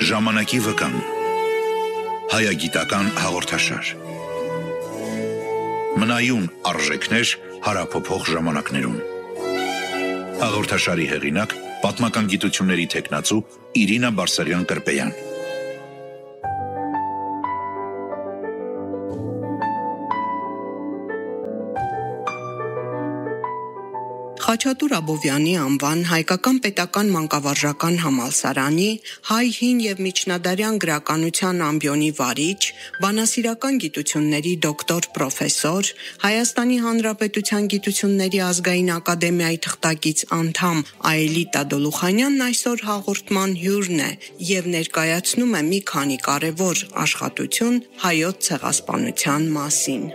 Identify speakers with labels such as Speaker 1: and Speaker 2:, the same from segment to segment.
Speaker 1: Ժամանակի վկան հայագիտական հաղորդաշար Մնայուն արժեքներ հարափոփող ժամանակներում Հաղորդաշարի հեղինակ պատմական գիտությունների թեկնածու Իրինա Բարսեղյան-Կրպեյան
Speaker 2: Խաչատուր Աբովյանի անվան հայկական պետական մանկավարժական համալսարանի հայ հին եւ միջնադարյան գրականության ամբիոնի վարիչ, բանասիրական գիտությունների դոկտոր պրոֆեսոր, Հայաստանի Հանրապետության Գիտությունների ազգային ակադեմիայի թղթակից անդամ Աելիտա Դոլուխանյանն այսօր հաղորդման հյուրն է եւ ներկայացնում է մի քանի կարևոր աշխատություն հայոց ցեղասպանության մասին։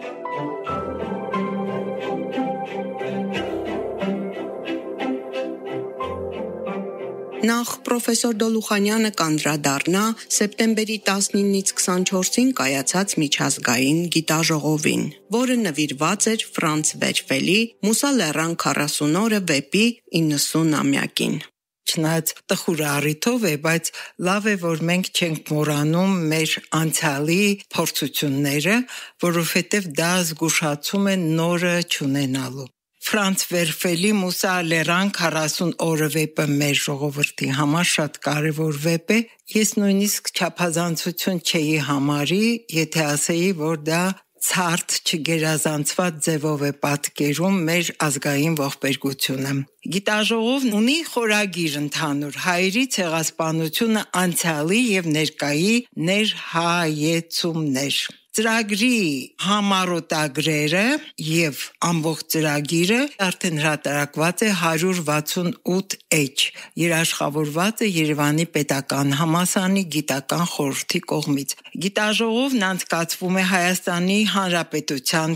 Speaker 2: Նախ պրոֆեսոր Դոլուխանյանը կանդրադառնա սեպտեմբերի 19-ից 24-ին կայացած միջազգային գիտաժողովին, որը նվիրված էր Ֆրանց Վերֆելի Մուսա Լեռան 40 օրը վեպի 90-ամյակին։
Speaker 3: Չնայած տխուր առիթով է, բայց լավ է, որ մենք չենք մոռանում մեր անցյալի փորձությունները, որովհետև դա զգուշացում է նորը չունենալու։ Ֆրանց Վերֆելի Մուսա Լեռան 40 օրը վեպը մեր ժողովրդի համար շատ կարևոր վեպ է։ Ես նույնիսկ չափազանցություն չէի համարի, եթե ասեի, որ դա ցարտ չգերազանցված ձևով է պատկերում մեր ազգային ողբերգությունը։ Գիտաժողովն ունի խորագիր ընդհանուր հայերի ցեղասպանությունը անցյալի եւ ներկայի ներհայեցումներ։ Ծրագրի համառոտագրերը եւ ամբողջ ծրագիրը արդեն հրատարակված է 168 էջ, երաշխավորված է Երևանի Պետական Համալսարանի Գիտական խորհրդի կողմից։ Գիտաժողովն անցկացվում է Հայաստանի Հանրապետության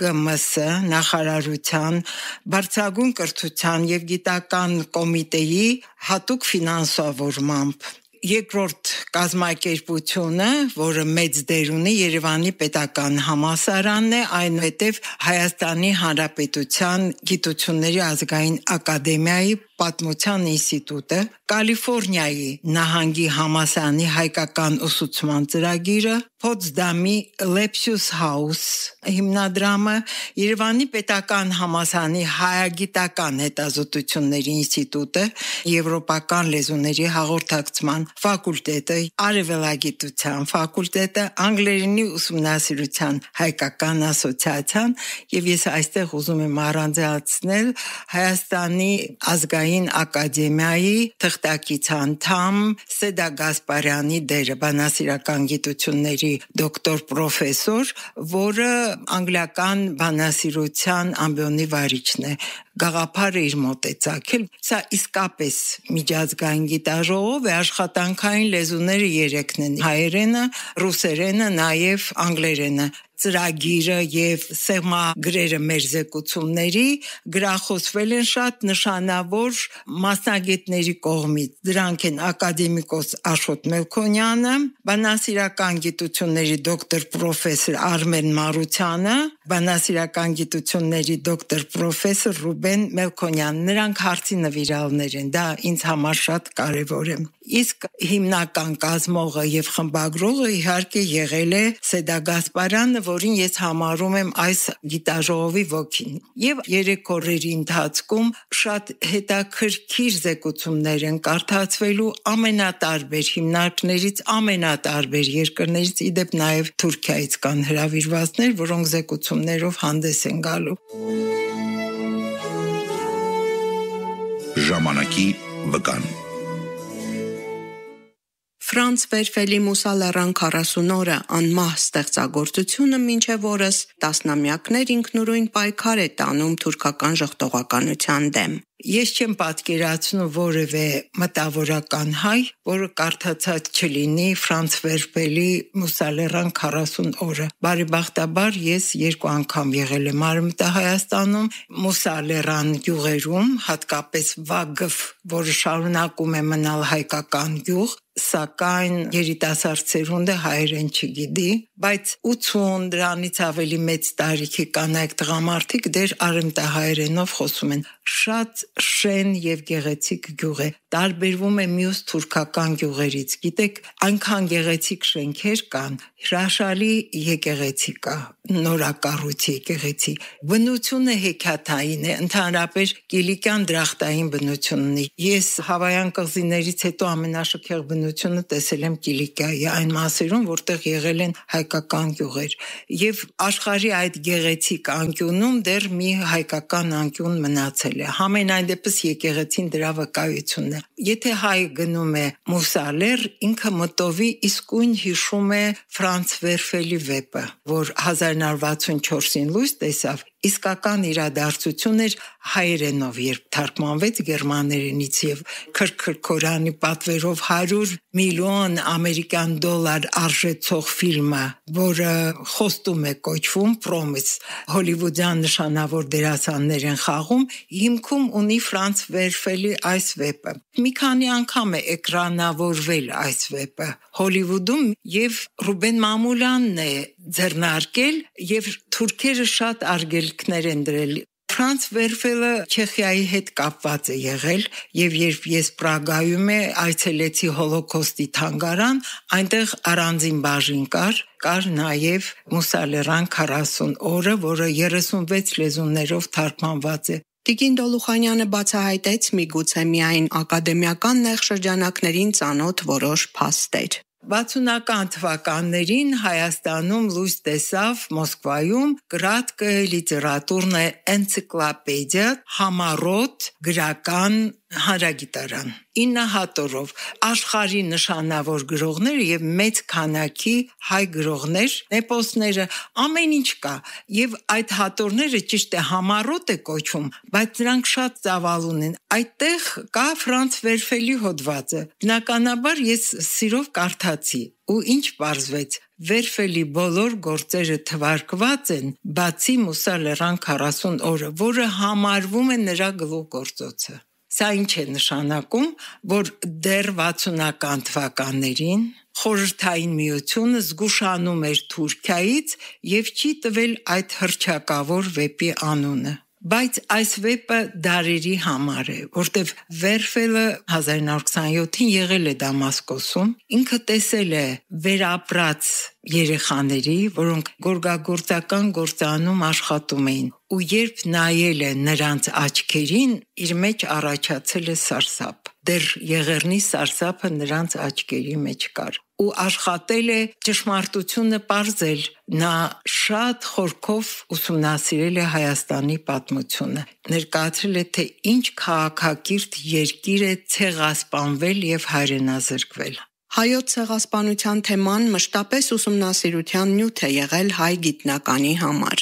Speaker 3: ԿԳՄՍ նախարարության բարձրագույն կրթության եւ գիտական կոմիտեի հատուկ ֆինանսավորմամբ։ Երկրորդ կազմակերպությունը, որը մեծ դեր ունի Երևանի Պետական Համալսարանն է, այնուհետև Հայաստանի Հանրապետության Գիտությունների ազգային ակադեմիայի Պատմության ինստիտուտը, Կալիֆոռնիայի նահանգի համալսարանի հայկական ուսուցման ծրագիրը, Պոտսդամի Lepsius House հիմնադրամը, Երևանի Պետական Համալսարանի հայագիտական հետազոտությունների ինստիտուտը, Եվրոպական լեզուների հաղորդակցման ֆակուլտետը, Արևելագիտության ֆակուլտետը, անգլերենի ուսումնասիրության հայկական ասոցիացիան եւ ես այստեղ ուզում եմ առանձնացնել Հայաստանի ազգային ակադեմիայի թղթակից անդամ Սեդա Գասպարյանի դերը, բանասիրական գիտությունների դոկտոր պրոֆեսոր, որը անգլիական բանասիրության ամբիոնի վարիչն է։ Գաղափարը իր մոտ է ծագել։ Սա իսկապես միջազգային գիտաժողով է, աշխատանքային լեզուները 3-ն են՝ հայերենը, ռուսերենը, նաև անգլերենը։ Ծրագիրը եւ սեղմագրերը մեր զեկուցումների գրախոսվել են շատ նշանավոր մասնագետների կողմից։ Դրանք են ակադեմիկոս Աշոտ Մելքոնյանը, բանասիրական գիտությունների դոկտոր պրոֆեսոր Արմեն Մարությանը, բանասիրական գիտությունների դոկտոր պրոֆեսոր Ռուբեն Մելքոնյան։ Նրանք հարցի նվիրալներ են, դա ինձ համար շատ կարևոր է։ Իսկ հիմնական կազմողը եւ խմբագրողը իհարկե եղել է Սեդա Գասպարյանը, որին ես համարում եմ այս գիտաժողովի ոգին։ Եվ 3 օրերի ընթացքում շատ հետաքրքիր զեկուցումներ են կարդացվելու ամենատարբեր հիմնարկներից, ամենատարբեր երկրներից, իդեպ նաև Թուրքիայից կան հրավիրվածներ, որոնք զեկուցումներով հանդես են գալու։
Speaker 1: Ժամանակի վկան
Speaker 2: Ֆրանց Վերֆելի Մուսա Լեռան 40 օրը անմահ ստեղծագործությունը մինչև օրս տասնամյակներ ինքնուրույն պայքար է տանում թուրքական ժողտողականության դեմ։
Speaker 3: Ես չեմ պատկերացնում որևէ մտավորական հայ, որը կարդացած չլինի Ֆրանց Վերֆելի Մուսա Լեռան 40 օրը։ Բարեբախտաբար ես 2 անգամ եղել եմ Արևմտահայաստանում, Մուսա Լեռան գյուղերում, հատկապես Վագֆ, որը շարունակում է մնալ հայկական գյուղ, սակայն երիտասարդ սերունդը հայերեն չգիտի, բայց 80 դրանից ավելի մեծ տարիքի կանայք տղամարդիկ դեռ արևմտահայերենով խոսում են։ Շատ շեն եւ գեղեցիկ գյուղ է։ տարբերվում է մյուս թուրքական գյուղերից։ Գիտեք, այնքան գեղեցիկ շենքեր կան, հրաշալի եկեղեցի կա, նորակառույց եկեղեցի։ Բնությունը հեքիաթային է, ընդհանրապես կիլիկյան դրախտային բնություն ունի։ Ես Հավայան կղզիներից հետո ամենաշքեղ բնությունը տեսել եմ Կիլիկիայի այն մասերում, որտեղ եղել են հայկական գյուղեր, եւ աշխարհի այդ գեղեցիկ անկյունում դեռ մի հայկական անկյուն մնացել է։ Համենայն դեպս եկեղեցին դրա վկայությունն է։ Եթե հայ գնում է Մուսալեր, ինքը մտովի իսկույն հիշում է Ֆրանց Վերֆելի վեպը, որ 1964-ին լույս տեսավ, իսկական իրադարձություն էր հայերենով, երբ թարգմանվեց գերմաներենից եւ քրքրքորանի պատվերով 100 միլիոն ամերիկյան դոլար արժեցող ֆիլմը, որը խոստում է կոչվում Promise, հոլիվուդյան նշանավոր դերասաններ են խաղում, հիմքում ունի Ֆրանց Վերֆելի այս վեպը։ Մի քանի անգամ է էկրանավորվել այս վեպը Հոլիվուդում եւ Ռուբեն Մամուլյանն է ձեռնարկել եւ թուրքերը շատ արգելքներ են դրել։ Ֆրանց Վերֆելը Չեխիայի հետ կապված է եղել եւ երբ ես Պրագայում այցելեցի Հոլոկոստի թանգարան, այնտեղ առանձին բաժին կար նաեւ Մուսալերան 40 օրը, որը 36 լեզուներով թարգմանված է։
Speaker 2: Տիկին Դոլուխանյանը բացահայտեց միգուցե միայն ակադեմիական նեղ շրջանակներին ծանոթ որոշ փաստեր։
Speaker 3: 60-ական թվականներին Հայաստանում լույս տեսավ Մոսկվայում «Краткая литературная энциклопедия» համառոտ գրական հանրագիտարան 9 հատորով աշխարհի նշանավոր գրողներ եւ մեծ քանակի հայ գրողներ, էպոսները, ամեն ինչ կա եւ այդ հատորները ճիշտ է համառոտ է կոչվում, բայց նրանք շատ ծավալ ունեն։ Այդտեղ կա Ֆրանց Վերֆելի հոդվածը։ Բնականաբար ես սիրով կարդացի ու ինչ պարզվեց։ Վերֆելի բոլոր գործերը թվարկված են, բացի Մուսալերան 40 օրը, որը համարվում է նրա գլուխգործոցը։ Սա ինչ է նշանակում, որ դեռ 60-ական թվականներին Խորհրդային Միությունը զգուշանում էր Թուրքիայից եւ չի տվել այդ հռչակավոր վեպի անունը։ Բայց այս վեպը դարերի համար է, որտեվ Վերֆելը 1927-ին եղել է Դամասկոսում, ինքը տեսել է վերապրած երեխաների, որոնք գորգագործական գործանում աշխատում էին, ու երբ նայել է նրանց աչքերին, իր մեջ առաջացել է սարսափ։ Դեռ եղեռնի սարսափը նրանց աչքերի մեջ կար ու աշխատել է ճշմարտությունը պարզել։ Նա շատ խորքով ուսումնասիրել է Հայաստանի պատմությունը, ներկայացրել է, թե ինչ քաղաքակիրթ երկիր է ցեղասպանվել եւ հայրենազրկվել։
Speaker 2: Հայոց ցեղասպանության թեման մշտապես ուսումնասիրության նյութ է եղել հայ գիտնականի համար։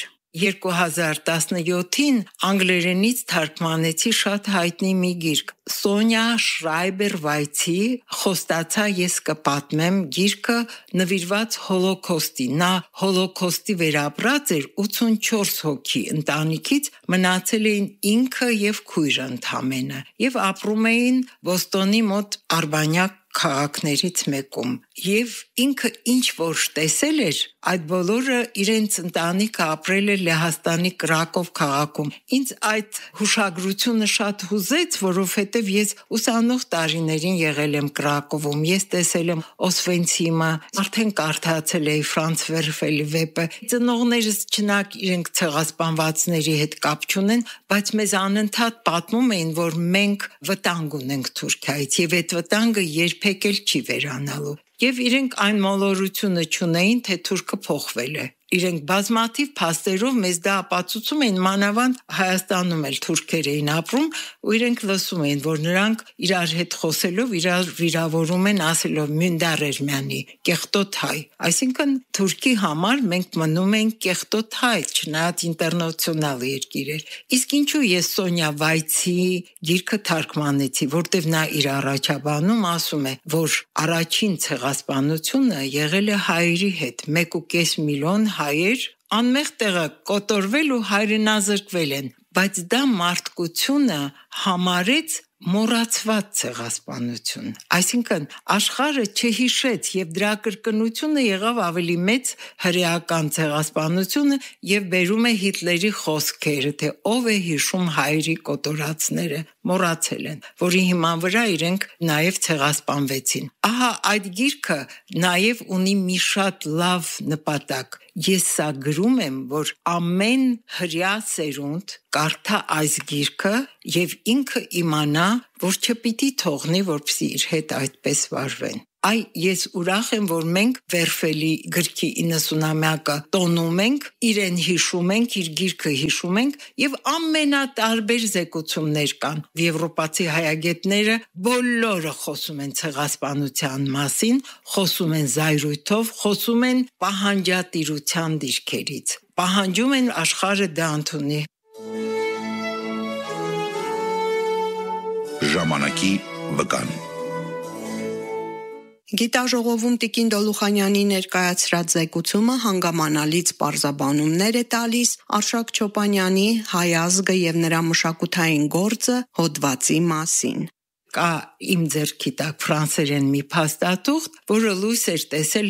Speaker 3: 2017-ին անգլերենից թարգմանեցի շատ հայտնի մի գիրք Սոնյա Շրայբեր-Վայցի «Խոստացա ես կպատմեմ» գիրքը նվիրված Հոլոկոստի։ Նա Հոլոկոստի վերապրած էր 84 հոգի ընտանիքից, մնացել էին ինքը եւ քույրը ընդամենը եւ ապրում էին Բոստոնի մոտ Արբանյակ քաղաքներից մեկում եւ ինքը ինչ որ տեսել էր, այդ բոլորը իրենց ընտանիքը ապրել էր Լեհաստանի Կրակով քաղաքում։ Ինձ այդ հուշագրությունը շատ հուզեց, որովհետեւ ես ուսանող տարիներին եղել եմ Կրակովում, ես տեսել եմ Օսվենցիմը, արդեն կարդացել էի Ֆրանց Վերֆելի վեպը։ Ծնողներս չնայած իրենք ցեղասպանվածների հետ կապ չունեն, բայց մեզ անընդհատ պատմում էին, որ մենք վտանգ ունենք Թուրքիայից եւ այդ վտանգը երբեք էլ չի վերանալու։ Եվ իրենք այն մոլորությունը չունեին, թե թուրքը փոխվել է։ Իրենք բազմաթիվ փաստերով մեզ դա ապացուցում էին, մանավանդ Հայաստանում էլ թուրքեր էին ապրում, ու իրենք լսում էին, որ նրանք իրար հետ խոսելով իրար վիրավորում են, ասելով Mündar Ermeni, կեղտոտ հայ։ Այսինքն Թուրքի համար մենք մնում ենք կեղտոտ հայ, չնայած ինտերնացիոնալ երկիր էր։ Իսկ ինչու ես Սոնյա Վայցի գիրքը թարգմանեցի, որտեղ նա իր առաջաբանում ասում է, որ առաջին ցեղասպանությունը եղել է հայերի հետ, 1.5 միլիոն հայեր անմեղ տեղը կոտորվել ու հայրենազրկվել են, բայց դա մարդկությունը համարեց մոռացված ցեղասպանություն։ Այսինքն աշխարհը չհիշեց եւ դրա կրկնությունը եղավ ավելի մեծ հրեական ցեղասպանությունը եւ բերում է Հիտլերի խոսքերը, թե ով է հիշում հայերի կոտորածները։ մոռացել են, որի հիման վրա իրենք նաև ցեղասպանվեցին։ Ահա այդ գիրքը նաև ունի մի շատ լավ նպատակ։ Ես սա գրում եմ, որ ամեն հրյա սերունդ կարդա այս գիրքը եւ ինքը իմանա, որ չպիտի թողնի, որպեսզի իր հետ այդպես վարվեն։ Ես ուրախ եմ, որ մենք Վերֆելի գրքի 90-ամյակը տոնում ենք, իրեն հիշում ենք, իր գիրքը հիշում ենք եւ ամենատարբեր զեկուցումներ կան։ Եվրոպացի հայագետները բոլորը խոսում են ցեղասպանության մասին, խոսում են զայրույթով, խոսում են պահանջատիրության դիրքերից։ Պահանջում են աշխարհը դա ընդունի։
Speaker 1: Ժամանակի վկան։
Speaker 2: Գիտաժողովում Տիկին Դոլուխանյանի ներկայացրած զեկուցումը հանգամանալից պարզաբանումներ է տալիս Արշակ Չոպանյանի «Հայ ազգը եւ նրա մշակութային գործը» հոդվածի մասին։
Speaker 3: Կա իմ ձեռքի տակ ֆրանսերեն մի փաստաթուղթ, որը լույս էր տեսել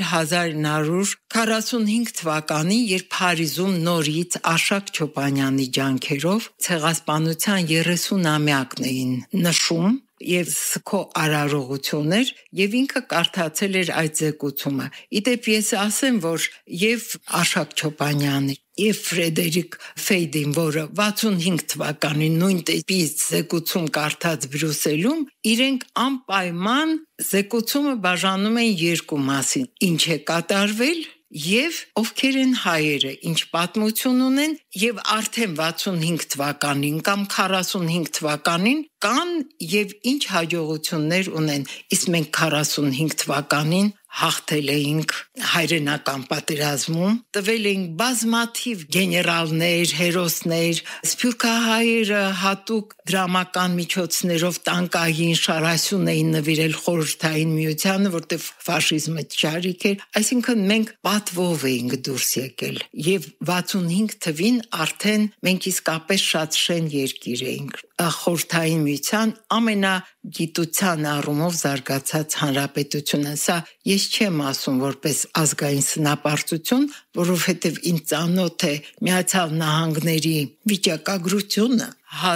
Speaker 3: 1945 թվականին, երբ Փարիզում նորից Արշակ Չոպանյանի ջանքերով ցեղասպանության 30-ամյակն էին նշում եւ սքո արարողություններ եւ ինքը կարդացել էր այդ զեկուցումը։ Իդեպ ես ասեմ, որ եւ Արշակ Չոպանյանը եւ Ֆրեդերիկ Ֆեյդին, որը 65 թվականին նույն տիպից զեկուցում կարդաց Բրյուսելում, իրենք անպայման զեկուցումը բաժանում են երկու մասի. ինչ է կատարվել եւ ովքեր են հայերը, ինչ պատմություն ունեն եւ արդեն 65 թվականին կամ 45 թվականին կան եւ ինչ հաջողություններ ունեն։ Իսկ մենք 45 թվականին հաղթել էինք հայրենական պատերազմում, տվել էինք բազմաթիվ գեներալներ, հերոսներ, սփյուռքահայերը հատուկ դրամական միջոցներով տանկային շարասյուն էին նվիրել խորհրդային միությանը, որտեղ ֆաշիզմը ճարիք էր, այսինքն մենք պատվով էինք դուրս եկել եւ 65 թվին արդեն մենք իսկապես շատ շեն երկիր էինք, խորհրդային միության ամենագիտության առումով զարգացած հանրապետությունը։ Սա ես չեմ ասում որպես ազգային սնապարծություն, որովհետև ինձ ծանոթ է Միացյալ Նահանգների վիճակագրությունը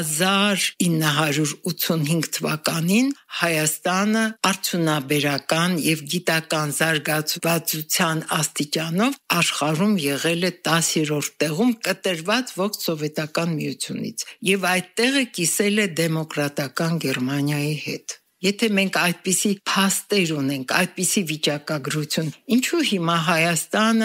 Speaker 3: 1985 թվականին Հայաստանը արդյունաբերական եւ գիտական զարգացվածության աստիճանով աշխարհում եղել է 10-րդ տեղում կտրված ողջ սովետական միությունից եւ այդ տեղը կիսել է դեմոկրատական Գերմանիայի հետ։ Եթե մենք այդպիսի փաստեր ունենք, այդպիսի վիճակագրություն, ինչու հիմա Հայաստանը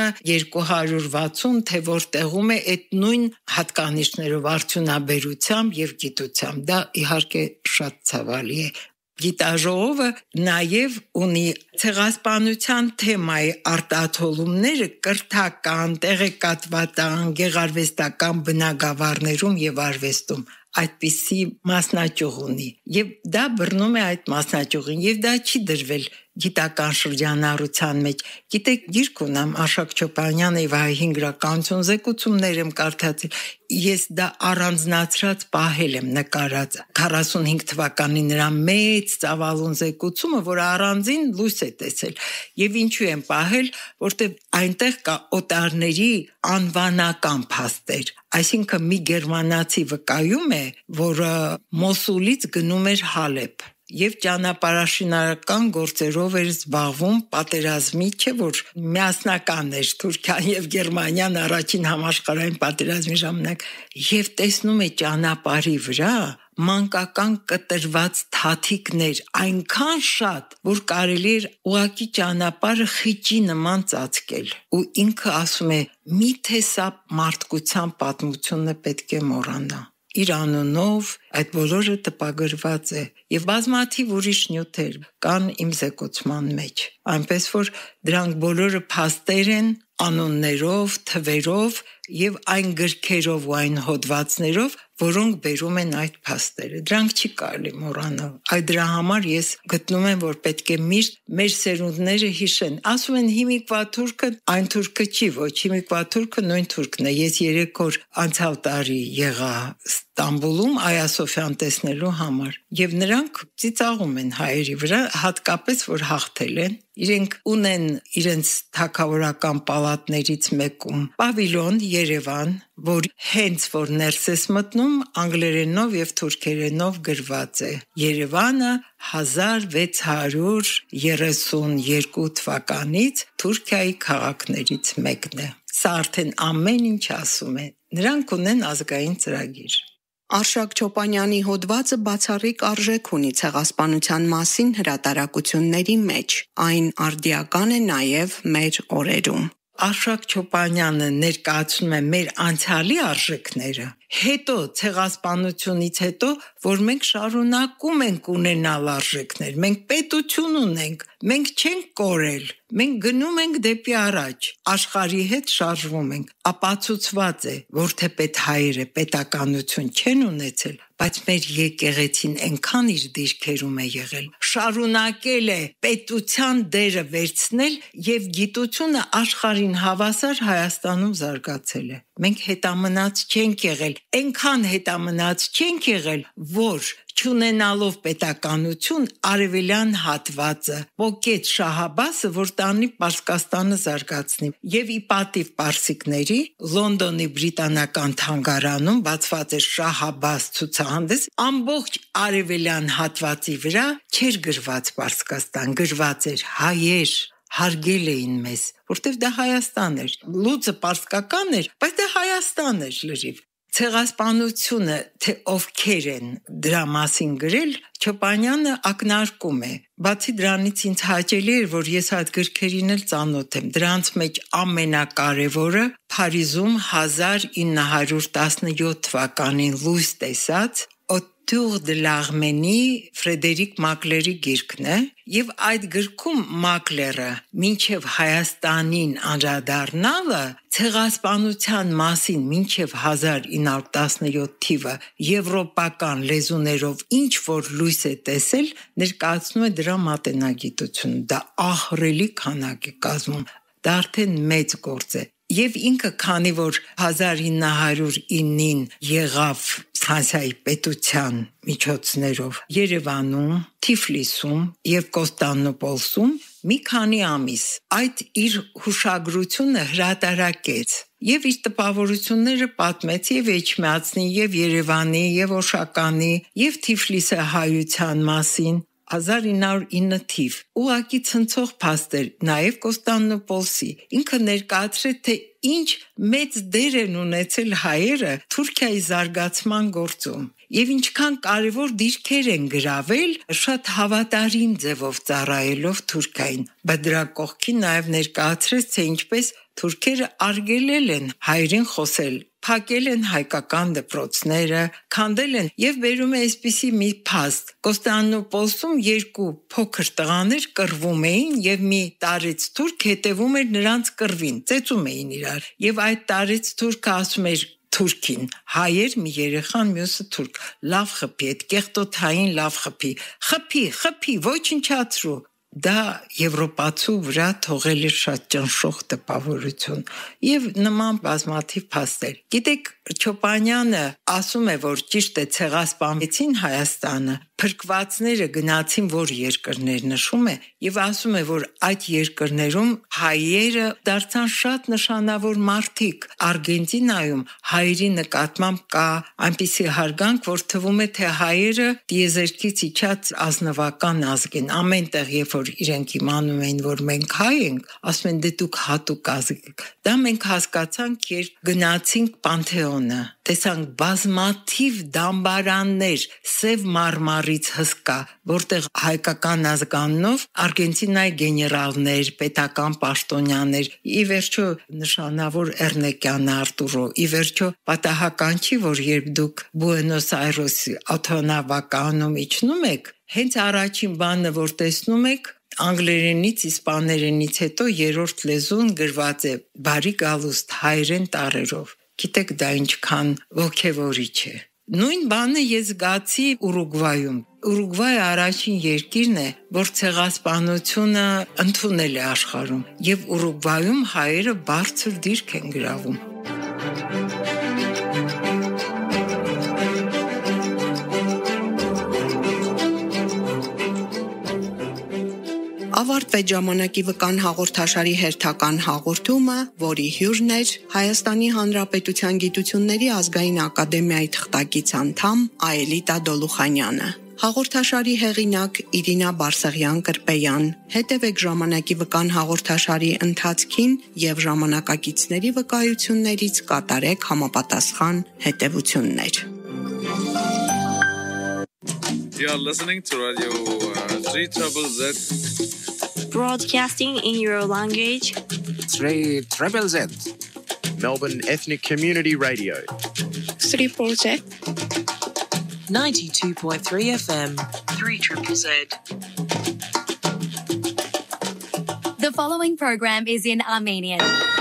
Speaker 3: 260 թե որտեղում է այդ նույն հատկանիշներով արդյունաբերությամբ եւ գիտությամբ, դա իհարկե շատ ցավալի է։ Գիտաժողովը նաև ունի ցեղասպանության թեմայի արտաթոլումները կրթական, տեղեկատվական, գեղարվեստական բնագավառներում եւ արվեստում այդպիսի մասնաճյուղ ունի եւ դա բռնում է այդ մասնաճյուղին եւ դա չի դրվել գիտական շրջանառության մեջ։ Գիտեք, գիրք ունեմ Արշակ Չոպանյանի «Հայ գրականություն» զեկուցումներ եմ կարդացել։ Ես դա առանձնացրած պահել եմ նկարած 45 թվականի նրա մեծ ծավալուն զեկուցումը, որը առանձին լույս է տեսել։ Եվ ինչու եմ պահել, որտեղ այնտեղ կա օտարների անվանական փաստեր։ Այսինքն մի գերմանացի վկայում է, որը Մոսուլից գնում էր Հալեբ եւ ճանապարհաշինարական գործերով էր զբաղվում պատերազմի, չէ՞ որ միասնական էր Թուրքիան եւ Գերմանիան առաջին համաշխարհային պատերազմի ժամանակ եւ տեսնում է ճանապարհի վրա մանկական կտրված թաթիկներ այնքան շատ, որ կարելի էր ուղակի ճանապարհը խիճի նման ծածկել։ Ու ինքը ասում է՝ միթե սա մարդկության պատմությունը պետք է մոռանա։ Իր անունով այդ բոլորը տպագրված է եւ բազմաթիվ ուրիշ նյութեր կան իմ զեկուցման մեջ, այնպես որ դրանք բոլորը փաստեր են անուններով, թվերով եւ այն գրքերով ու այն հոդվածներով, որոնք բերում են այդ փաստերը։ Դրանք չի կարելի մոռանալ։ Այդ դրա համար ես գտնում եմ, որ պետք է միշտ մեր սերունդները հիշեն։ Ասում են հիմիկվա թուրքը այն թուրքը չի, ոչ, հիմիկվա թուրքը նույն թուրքն է։ Ես 3 օր անցյալ տարի եղա Ստամբուլում Այա Սոֆյան տեսնելու համար եւ նրանք ծիծաղում են հայերի վրա, հատկապես որ հաղթել են։ Իրենք ունեն իրենց թագավորական պալատներից մեկում պավիլոն Երևան, որ հենց որ ներս ես մտնում անգլերենով եւ թուրքերենով գրված է։ Երևանը 1632 թվականից Թուրքիայի քաղաքներից մեկն է։ Սա արդեն ամեն ինչ ասում է։ Նրանք ունեն ազգային ծրագիր։
Speaker 2: Արշակ Չոպանյանի հոդվածը բացառիկ արժեք ունի ցեղասպանության մասին հրատարակությունների մեջ։ Այն արդիական է նաև մեր օրերում։
Speaker 3: Արշակ Չոպանյանը ներկայացնում է մեր անցյալի արժեքները, հետո ցեղասպանությունից հետո, որ մենք շարունակում ենք ունենալ արժեքներ, մենք պետություն ունենք, մենք չենք կորել, մենք գնում ենք դեպի առաջ, աշխարհի հետ շարժվում ենք, ապացուցված է, որ թեպետ հայերը պետականություն չեն ունեցել, բայց մեր եկեղեցին այնքան իր դիրքերում է եղել, շարունակել է պետության դերը վերցնել եւ գիտությունը աշխարհին հավասար Հայաստանում զարգացել է։ Մենք հետամնաց չենք եղել, այնքան հետամնաց չենք եղել, որ չունենալով պետականություն արևելյան հատվածը ողկեց Շահաբասը, որ տանի Պարսկաստանը զարգացնի։ Եվ ի պատիվ պարսիկների Լոնդոնի բրիտանական թանգարանում բացված է Շահաբաս ցուցահանդես, ամբողջ արևելյան հատվածի վրա չէր գրված Պարսկաստան, գրված էր հայեր, հարգել էին մեզ, որտեվ դա Հայաստան էր։ Լուծը պարսկական էր, բայց դա Հայաստան էր լրիվ։ Ցեղասպանությունը, թե ովքեր են դրա մասին գրել, Չոպանյանը ակնարկում է։ Բացի դրանից ինձ հաճելի էր, որ ես այդ գրքերին էլ ծանոթ եմ։ Դրանց մեջ ամենակարևորը Փարիզում 1917 թվականին լույս տեսած Autour de l'Arménie Ֆրեդերիկ Մակլերի գիրքն է, եւ այդ գրքում Մակլերը մինչև Հայաստանին անդրադառնալը ցեղասպանության մասին մինչև 1917 թիվը եվրոպական լեզուներով ինչ որ լույս է տեսել, ներկայացնում է դրա մատենագիտությունը, դա ահռելի քանակ է կազմում, դա արդեն մեծ գործ է։ Եվ ինքը քանի որ 1909-ին եղավ Ֆրանսիայի պետության միջոցներով Երևանում, Թիֆլիսում եւ Կոստանդնուպոլսում մի քանի ամիս այդ իր հուշագրությունը հրատարակեց եւ իր տպավորությունները պատմեց եւ Էջմիածնի եւ Երևանի եւ Օշականի եւ Թիֆլիսի հայության մասին 1909 թիվ ուղակի ցնցող փաստ էր նաև Կոստանդնուպոլսի ինքը ներկայացրեց թե ինչ մեծ դեր են ունեցել հայերը Թուրքիայի զարգացման գործում եւ ինչքան կարեւոր դիրքեր են գրավել շատ հավատարիմ ձևով ծառայելով Թուրքիային բայց դրա կողքին նաև ներկայացրեց թե ինչպես թուրքերը արգելել են հայերին խոսել փակել են հայկական դպրոցները, քանդել են եւ բերում է այսպիսի մի փաստ։ Կոստանդնուպոլսում երկու փոքր տղաներ կռվում էին եւ մի տարեց թուրք հետևում էր նրանց կռվին, ծեծում էին իրար։ Եվ այդ տարեց թուրքը ասում էր թուրքին, հայեր մի երեխան մյուսը թուրք, լավ խփի, այդ կեղտոթային լավ խփի, ոչնչացրու։ Դա եվրոպացու վրա թողել է շատ ճնշող տպավորություն եւ նման բազմաթիվ փաստեր։ Գիտեք, Չոպանյանը ասում է, որ ճիշտ է ցեղասպանվեցին Հայաստանը, փրկվածները գնացին որ երկրներ նշում է եւ ասում է, որ այդ երկրներում հայերը դարձան շատ նշանավոր մարդիկ։ Արգենտինայում հայերի նկատմամբ կա այնպիսի հարգանք, որ թվում է թե հայերը դիեզերքից իջած ազնվական ազգ են։ Ամենտեղ երբ որ իրենք իմանում էին, որ մենք հայ ենք, ասում են դե դուք հատուկ ազգ եք։ Դա մենք հասկացանք, երբ գնացինք Պանթեոնը, տեսանք բազմաթիվ դամբարաններ, Սև Մարմարից հսկա, որտեղ հայկական ազգանունով Արգենտինայի գեներալներ, պետական պաշտոնյաներ, ի վերջո նշանավոր Էրնեկյանը Արտուրո, ի վերջո պատահական չի, որ երբ դուք Բուենոս Այրեսի օդանավակայանում իջնում եք, հենց առաջին բանը, որ տեսնում եք, անգլերենից, իսպաներենից հետո երրորդ լեզուն գրված է բարի գալուստ հայերեն տառերով։ Գիտեք դա ինչքան ոգևորիչ է։ Նույն բանը ես զգացի Ուրուգվայում։ Ուրուգվայը առաջին երկիրն է, որ ցեղասպանությունը ընդունել է աշխարհում, եւ Ուրուգվայում հայերը բարձր դիրք են գրավում։
Speaker 2: Ավարտվեց ժամանակի վկան հաղորդաշարի հերթական հաղորդումը, որի հյուրն էր Հայաստանի Հանրապետության Գիտությունների ազգային ակադեմիայի թղթակից անդամ Աելիտա Դոլուխանյանը։ Հաղորդաշարի հեղինակ Իրինա Բարսեղյան-Կրպեյան։ Հետևեք ժամանակի վկան հաղորդաշարի ընթացքին եւ ժամանակակիցների վկայություններից կատարեք համապատասխան հետևություններ։
Speaker 4: You are listening to Radio 3ZZZ.
Speaker 5: Broadcasting in your language.
Speaker 6: 3ZZZ.
Speaker 7: Melbourne Ethnic Community Radio.
Speaker 5: 3 Project.
Speaker 8: 92.3 FM. 3ZZZ.
Speaker 9: The following program is in Armenian.